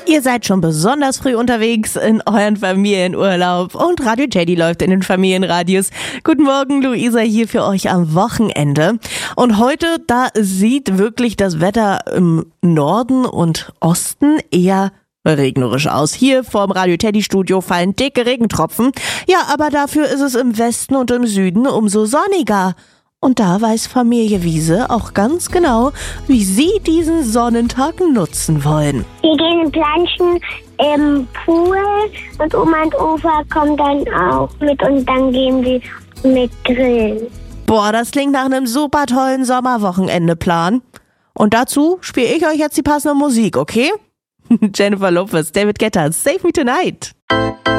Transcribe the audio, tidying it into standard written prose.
Ihr seid schon besonders früh unterwegs in euren Familienurlaub und Radio Teddy läuft in den Familienradios. Guten Morgen, Luisa hier für euch am Wochenende. Und heute, da sieht wirklich das Wetter im Norden und Osten eher regnerisch aus. Hier vorm Radio Teddy Studio fallen dicke Regentropfen. Ja, aber dafür ist es im Westen und im Süden umso sonniger. Und da weiß Familie Wiese auch ganz genau, wie sie diesen Sonnentag nutzen wollen. Wir gehen planschen im Pool und Oma und Opa kommen dann auch mit und dann gehen wir mit grillen. Boah, das klingt nach einem super tollen Sommerwochenendeplan. Und dazu spiele ich euch jetzt die passende Musik, okay? Jennifer Lopez, David Guetta, Save Me Tonight.